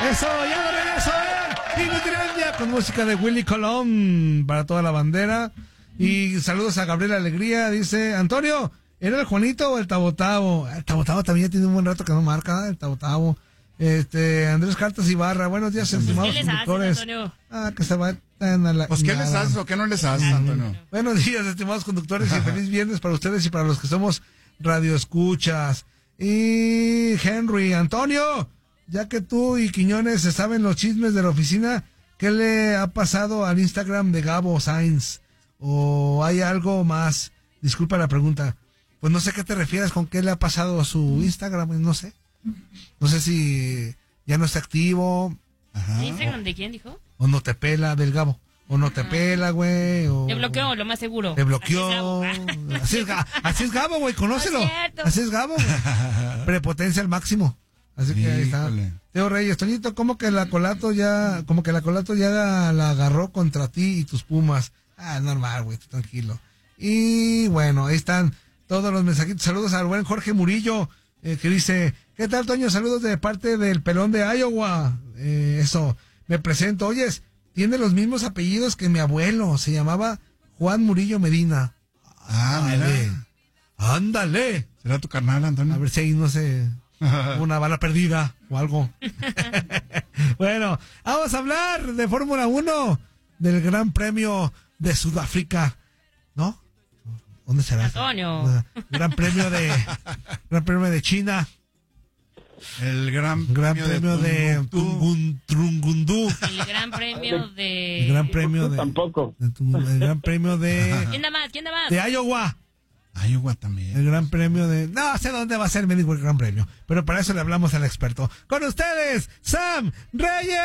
Eso, ya de regreso, Inutilandia, con música de Willy Colón para toda la bandera. Y saludos a Gabriel Alegría, dice Antonio, ¿era el Juanito o el Tabotabo? El Tabotabo también ya tiene un buen rato que no marca, el Tabotabo. Andrés Cartas Ibarra, buenos días, estimados conductores. Que se vayan a la... Pues, ¿qué les haces o qué no les haces, Antonio? Buenos días, estimados conductores, y feliz viernes para ustedes y para los que somos radioescuchas. Y Henry, Antonio, ya que tú y Quiñones se saben los chismes de la oficina, ¿qué le ha pasado al Instagram de Gabo Sainz? ¿O hay algo más? Disculpa la pregunta. Pues no sé a qué te refieres con qué le ha pasado a su Instagram, no sé. No sé si ya no está activo. Ajá. ¿El Instagram de quién dijo? O no te pela, del Gabo. O no te pela, güey. Te bloqueó, lo más seguro. Te bloqueó. Así es Gabo, güey, conócelo. Así es Gabo. Prepotencia al máximo. Así que ahí está. Teo Reyes, Toñito, como que la Colato ya la agarró contra ti y tus Pumas. Normal, güey, tranquilo. Y bueno, ahí están todos los mensajitos. Saludos al buen Jorge Murillo, que dice, ¿qué tal, Toño? Saludos de parte del pelón de Iowa. Eso, me presento. Oyes, tiene los mismos apellidos que mi abuelo. Se llamaba Juan Murillo Medina. Mira. Ándale. ¿Será tu carnal, Antonio? A ver si ahí no sé, una bala perdida o algo. Bueno, vamos a hablar de Fórmula 1, del Gran Premio de Sudáfrica, ¿no? ¿Dónde será? Antonio. Gran Premio de China. El Gran Premio de Trungundú. El Gran Premio de... El Gran Premio de... Tampoco. El Gran Premio de... ¿Quién da más? De Iowa. Iowa también. El Gran Premio de... No sé dónde va a ser, me dijo el Gran Premio. Pero para eso le hablamos al experto. Con ustedes, Sam Reyes.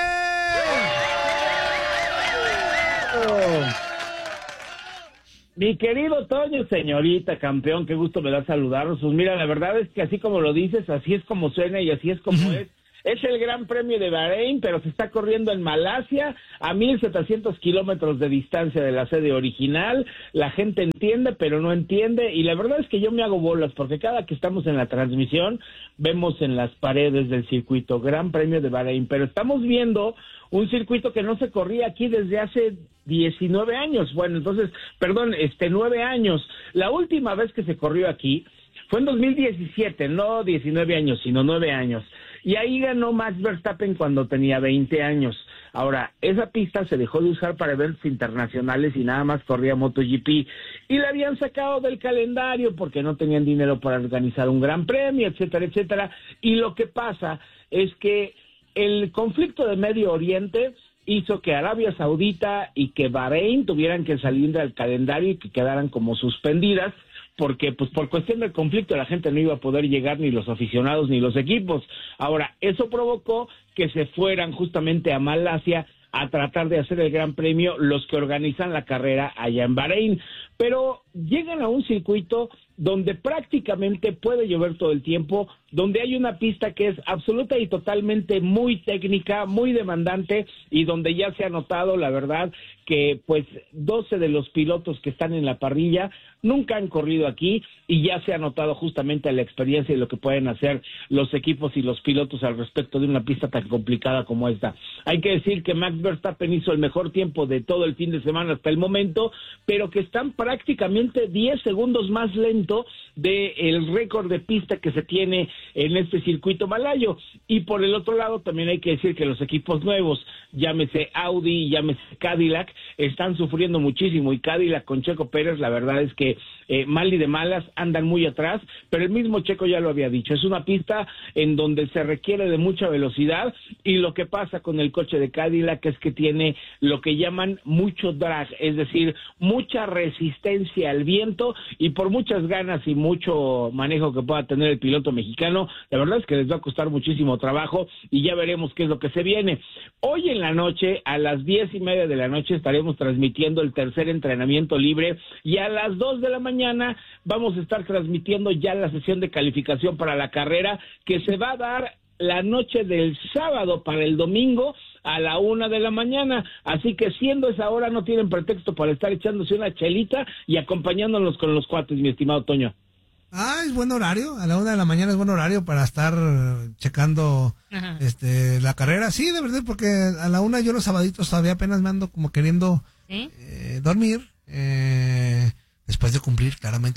Mi querido Toño, señorita, campeón, qué gusto me da saludarlos. Pues mira, la verdad es que así como lo dices, así es como suena y así es como es. Es el Gran Premio de Bahrein, pero se está corriendo en Malasia, a 1,700 kilómetros de distancia de la sede original. La gente entiende, pero no entiende, y la verdad es que yo me hago bolas, porque cada que estamos en la transmisión, vemos en las paredes del circuito Gran Premio de Bahrein, pero estamos viendo un circuito que no se corría aquí desde hace 19 años. Bueno, entonces, 9 años. La última vez que se corrió aquí fue en 2017, no 19 años, sino 9 años. Y ahí ganó Max Verstappen cuando tenía 20 años. Ahora, esa pista se dejó de usar para eventos internacionales y nada más corría MotoGP. Y la habían sacado del calendario porque no tenían dinero para organizar un gran premio, etcétera, etcétera. Y lo que pasa es que el conflicto de Medio Oriente hizo que Arabia Saudita y que Bahrein tuvieran que salir del calendario y que quedaran como suspendidas, porque pues por cuestión del conflicto la gente no iba a poder llegar, ni los aficionados ni los equipos. Ahora, eso provocó que se fueran justamente a Malasia a tratar de hacer el Gran Premio los que organizan la carrera allá en Bahrein, pero llegan a un circuito donde prácticamente puede llover todo el tiempo, donde hay una pista que es absoluta y totalmente muy técnica, muy demandante, y donde ya se ha notado, la verdad, que pues 12 de los pilotos que están en la parrilla nunca han corrido aquí, y ya se ha notado justamente la experiencia y lo que pueden hacer los equipos y los pilotos al respecto de una pista tan complicada como esta. Hay que decir que Max Verstappen hizo el mejor tiempo de todo el fin de semana hasta el momento, pero que están prácticamente 10 segundos más lento del récord de pista que se tiene en este circuito malayo. Y por el otro lado también hay que decir que los equipos nuevos, llámese Audi, llámese Cadillac, están sufriendo muchísimo, y Cadillac con Checo Pérez, la verdad es que mal y de malas andan muy atrás, pero el mismo Checo ya lo había dicho, es una pista en donde se requiere de mucha velocidad, y lo que pasa con el coche de Cadillac es que tiene lo que llaman mucho drag, es decir, mucha resistencia al viento, y por muchas ganas y mucho manejo que pueda tener el piloto mexicano, la verdad es que les va a costar muchísimo trabajo, y ya veremos qué es lo que se viene. Hoy en la noche, a las 10:30 de la noche, estaremos transmitiendo el tercer entrenamiento libre, y a las 2 de la mañana vamos a estar transmitiendo ya la sesión de calificación para la carrera, que se va a dar la noche del sábado para el domingo a la 1 de la mañana, así que siendo esa hora no tienen pretexto para estar echándose una chelita y acompañándonos con los cuates, mi estimado Toño. Es buen horario, a la 1 de la mañana es buen horario para estar checando la carrera. Sí, de verdad, porque a la 1 yo los sabaditos todavía apenas me ando como queriendo dormir, después de cumplir, claramente.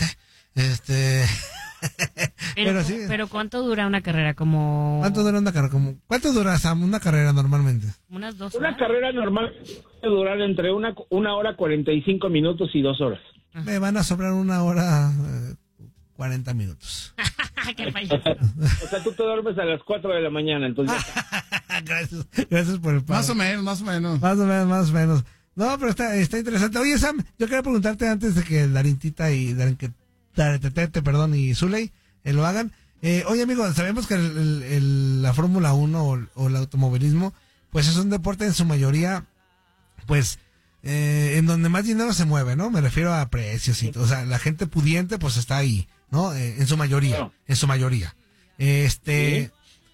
Pero ¿cuánto dura una carrera? ¿Cuánto dura una carrera? ¿Cuánto dura, Sam, una carrera normalmente? Unas 2 horas. Una carrera normal puede durar entre una hora 45 minutos y 2 horas. Me van a sobrar 1 hora 40 minutos. Qué payaso. O sea, tú te duermes a las 4 de la mañana, entonces. Gracias por el pago. Más o menos. Más o menos. No, pero está interesante. Oye, Sam, yo quería preguntarte antes de que Darintita y perdón, y Zuley lo hagan. Oye, amigo, sabemos que la Fórmula 1 o el automovilismo, pues es un deporte en su mayoría, pues, en donde más dinero se mueve, ¿no? Me refiero a precios y todo. O sea, la gente pudiente, pues, está ahí, ¿no? En su mayoría. Sí.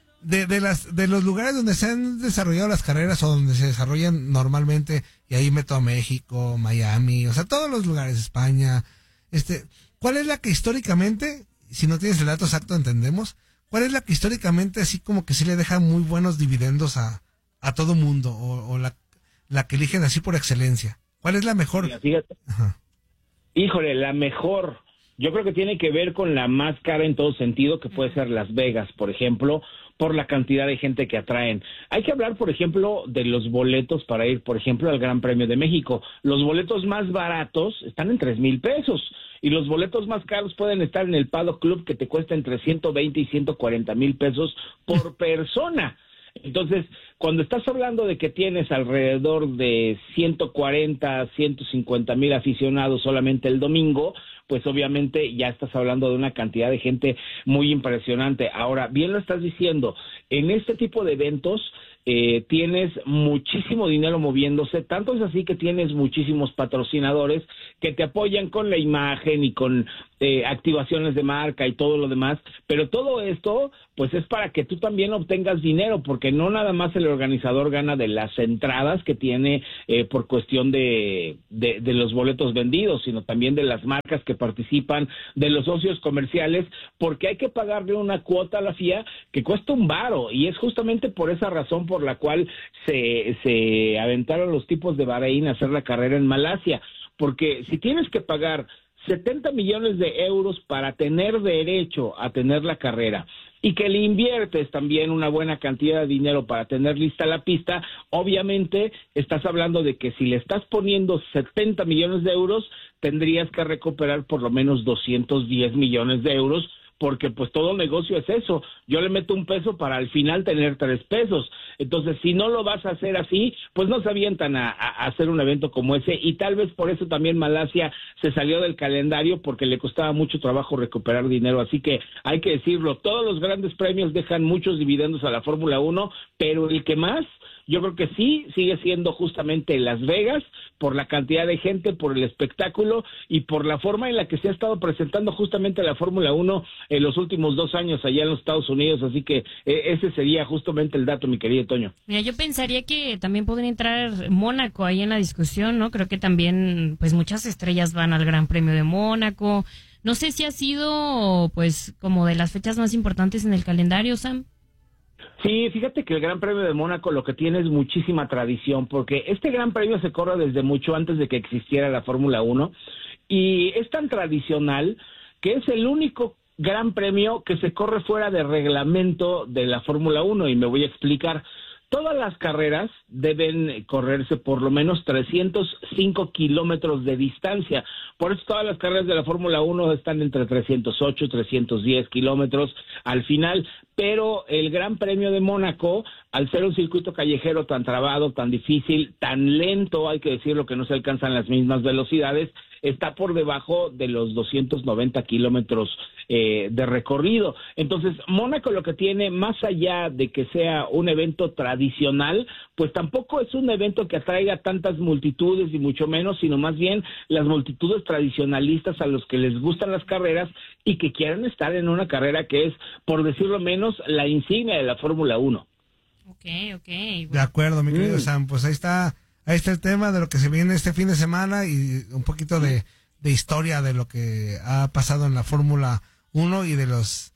De los lugares donde se han desarrollado las carreras o donde se desarrollan normalmente, y ahí meto a México, Miami, o sea, todos los lugares, España, ¿cuál es la que históricamente, si no tienes el dato exacto, entendemos, cuál es la que históricamente así como que sí le deja muy buenos dividendos a todo mundo, o la que eligen así por excelencia? ¿Cuál es la mejor? Mira, fíjate. Híjole, la mejor. Yo creo que tiene que ver con la más cara en todo sentido, que puede ser Las Vegas, por ejemplo, por la cantidad de gente que atraen. Hay que hablar, por ejemplo, de los boletos para ir, por ejemplo, al Gran Premio de México. Los boletos más baratos están en 3,000 pesos y los boletos más caros pueden estar en el Paddock Club, que te cuesta entre 120 y 140 mil pesos por persona. Entonces, cuando estás hablando de que tienes alrededor de 140, 150 mil aficionados solamente el domingo, pues obviamente ya estás hablando de una cantidad de gente muy impresionante. Ahora, bien lo estás diciendo, en este tipo de eventos tienes muchísimo dinero moviéndose, tanto es así que tienes muchísimos patrocinadores que te apoyan con la imagen y con activaciones de marca y todo lo demás, pero todo esto pues es para que tú también obtengas dinero, porque no nada más el organizador gana de las entradas que tiene por cuestión de los boletos vendidos, sino también de las marcas que participan, de los socios comerciales, porque hay que pagarle una cuota a la FIA que cuesta un varo, y es justamente por esa razón por la cual se aventaron los tipos de Bahrein a hacer la carrera en Malasia, porque si tienes que pagar 70 millones de euros para tener derecho a tener la carrera y que le inviertes también una buena cantidad de dinero para tener lista la pista, obviamente estás hablando de que si le estás poniendo 70 millones de euros, tendrías que recuperar por lo menos 210 millones de euros, porque pues todo negocio es eso, yo le meto un peso para al final tener 3 pesos, entonces si no lo vas a hacer así, pues no se avientan a hacer un evento como ese, y tal vez por eso también Malasia se salió del calendario, porque le costaba mucho trabajo recuperar dinero, así que hay que decirlo, todos los grandes premios dejan muchos dividendos a la Fórmula 1, pero el que más, yo creo que sí, sigue siendo justamente Las Vegas, por la cantidad de gente, por el espectáculo y por la forma en la que se ha estado presentando justamente la Fórmula 1 en los últimos 2 años allá en los Estados Unidos, así que ese sería justamente el dato, mi querido Toño. Mira, yo pensaría que también podría entrar Mónaco ahí en la discusión, ¿no? Creo que también, pues muchas estrellas van al Gran Premio de Mónaco. No sé si ha sido, pues, como de las fechas más importantes en el calendario, Sam. Sí, fíjate que el Gran Premio de Mónaco lo que tiene es muchísima tradición, porque este Gran Premio se corre desde mucho antes de que existiera la Fórmula 1 y es tan tradicional que es el único Gran Premio que se corre fuera de reglamento de la Fórmula 1, y me voy a explicar. Todas las carreras deben correrse por lo menos 305 kilómetros de distancia. Por eso todas las carreras de la Fórmula 1 están entre 308 y 310 kilómetros al final. Pero el Gran Premio de Mónaco, al ser un circuito callejero tan trabado, tan difícil, tan lento, hay que decirlo, que no se alcanzan las mismas velocidades, está por debajo de los 290 kilómetros de recorrido. Entonces, Mónaco lo que tiene, más allá de que sea un evento tradicional, pues tampoco es un evento que atraiga tantas multitudes, y mucho menos, sino más bien las multitudes tradicionalistas a los que les gustan las carreras y que quieran estar en una carrera que es, por decirlo menos, la insignia de la Fórmula 1. Ok. De acuerdo, mi querido Sam, pues ahí está el tema de lo que se viene este fin de semana y un poquito de historia de lo que ha pasado en la Fórmula uno y de las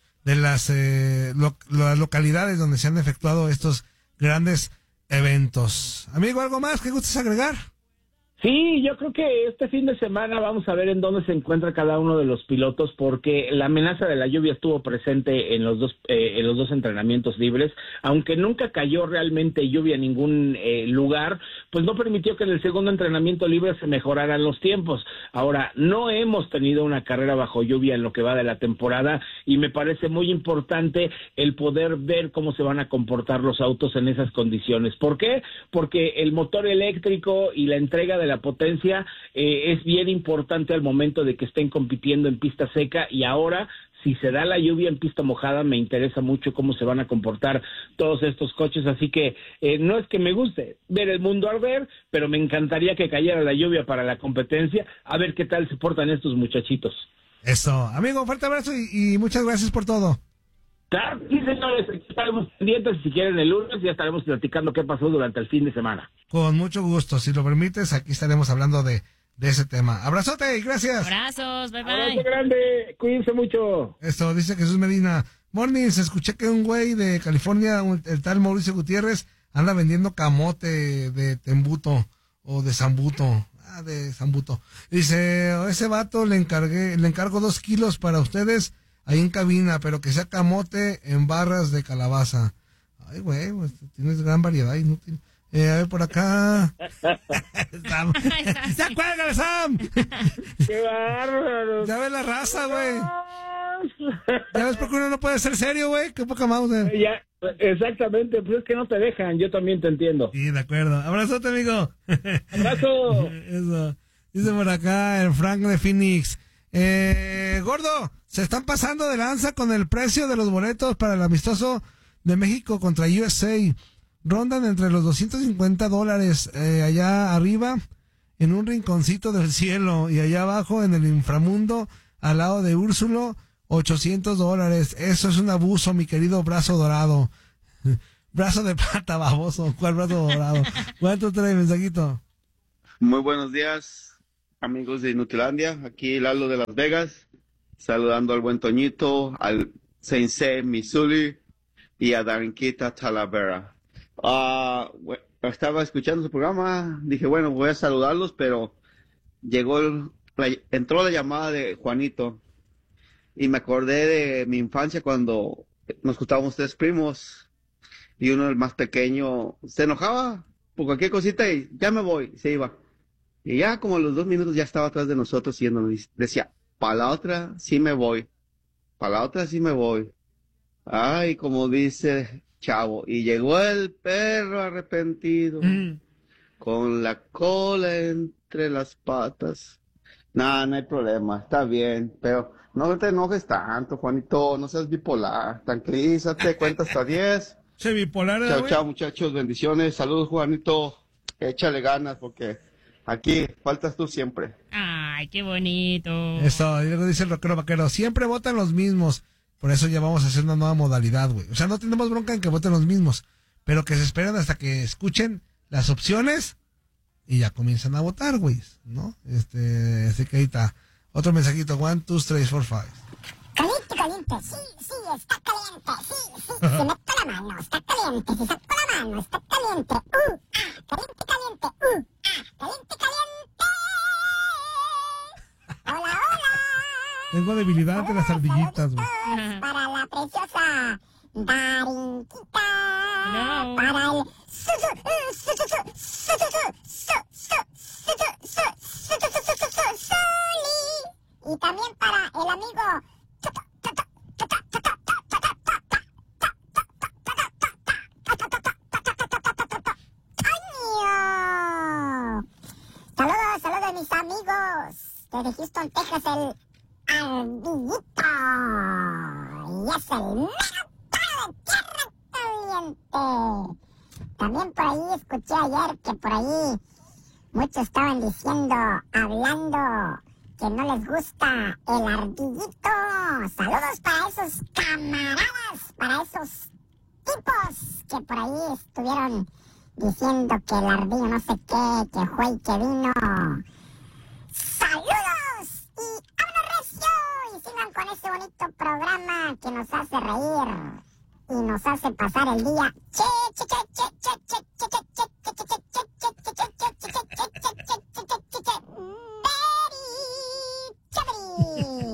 localidades donde se han efectuado estos grandes eventos. Amigo, ¿algo más que gustes agregar? Sí, yo creo que este fin de semana vamos a ver en dónde se encuentra cada uno de los pilotos, porque la amenaza de la lluvia estuvo presente en los dos entrenamientos libres, aunque nunca cayó realmente lluvia en ningún lugar, pues no permitió que en el segundo entrenamiento libre se mejoraran los tiempos. Ahora, no hemos tenido una carrera bajo lluvia en lo que va de la temporada y me parece muy importante el poder ver cómo se van a comportar los autos en esas condiciones. ¿Por qué? Porque el motor eléctrico y la entrega de la potencia es bien importante al momento de que estén compitiendo en pista seca, y ahora si se da la lluvia en pista mojada me interesa mucho cómo se van a comportar todos estos coches, así que no es que me guste ver el mundo arder, pero me encantaría que cayera la lluvia para la competencia, a ver qué tal se portan estos muchachitos. Eso, amigo, fuerte abrazo y muchas gracias por todo. Claro, sí, señores, aquí estaremos pendientes. Si quieren el lunes ya estaremos platicando qué pasó durante el fin de semana. Con mucho gusto, si lo permites, aquí estaremos hablando de ese tema. Abrazote y gracias. Abrazos, bye bye. Abrazo grande, cuídense mucho. Esto dice Jesús Medina. Mornings, escuché que un güey de California, el tal Mauricio Gutiérrez, anda vendiendo camote de Tembuto o de Zambuto. De Zambuto. Dice, ese vato le encargo 2 kilos para ustedes ahí en cabina, pero que sea camote en barras de calabaza. Ay, güey, pues, tienes gran variedad inútil. A ver, por acá. Sam. ¡Ya cuélgale, Sam! ¡Qué bárbaro! Ya ves la raza, güey. ¿Ya ves por qué uno no puede ser serio, güey? Qué poca mouse. Ya, exactamente, pues es que no te dejan, yo también te entiendo. Sí, de acuerdo. Abrazote, amigo. ¡Abrazo! Eso. Dice por acá el Frank de Phoenix. Gordo, se están pasando de lanza con el precio de los boletos para el amistoso de México contra USA. Rondan entre los $250 allá arriba en un rinconcito del cielo, y allá abajo en el inframundo al lado de Úrsulo $800. Eso es un abuso, mi querido brazo dorado. Brazo de plata, baboso. ¿Cuál brazo dorado? ¿Cuánto trae, mensajito? Muy buenos días, amigos de Inutilandia. Aquí Lalo de Las Vegas, saludando al buen Toñito, al Sensei Missouri y a Darinquita Talavera. Estaba escuchando su programa, dije, bueno, voy a saludarlos, pero entró la llamada de Juanito y me acordé de mi infancia cuando nos juntábamos 3 primos y uno, el más pequeño, se enojaba por cualquier cosita y ya me voy, y se iba. Y ya como a los 2 minutos ya estaba atrás de nosotros y decía, para la otra sí me voy, para la otra sí me voy. Ay, como dice Chavo, y llegó el perro arrepentido con la cola entre las patas. No hay problema, está bien, pero no te enojes tanto, Juanito, no seas bipolar, tranquilízate, cuenta hasta 10. Che, bipolar, chao, chao, muchachos, bendiciones, saludos, Juanito, échale ganas, porque aquí faltas tú siempre. Ay, qué bonito. Eso, y luego dice el rockero vaquero, siempre votan los mismos. Por eso ya vamos a hacer una nueva modalidad, güey. O sea, no tenemos bronca en que voten los mismos, pero que se esperen hasta que escuchen las opciones y ya comienzan a votar, güey, ¿no? Así que ahí está. Otro mensajito, 1, 2, 3, 4, 5. Caliente, sí, está caliente, sí, se meto la mano, está caliente, se saco la mano, está caliente, caliente, caliente. Hola. Tengo debilidad ante las ardillitas, güey. Para la preciosa Darinquita. No. Para el Soli. Y también para el amigo Saludos mis amigos desde Houston, Texas, el Ardillito. Y es el mero toro de tierra caliente. También por ahí escuché ayer que por ahí muchos estaban hablando que no les gusta el Ardillito. Saludos para esos camaradas, para esos tipos que por ahí estuvieron diciendo que el ardillo no sé qué, que fue y que vino. ¡Saludos! Y vámonos recio. Y sigan con ese bonito bonito programa que nos hace reír y nos hace pasar el día chido.